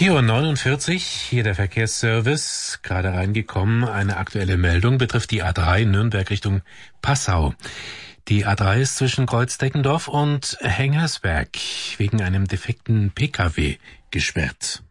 4:49 Uhr, hier der Verkehrsservice, gerade reingekommen. Eine aktuelle Meldung betrifft die A3 Nürnberg Richtung Passau. Die A3 ist zwischen Kreuz-Deckendorf und Hengersberg wegen einem defekten Pkw gesperrt.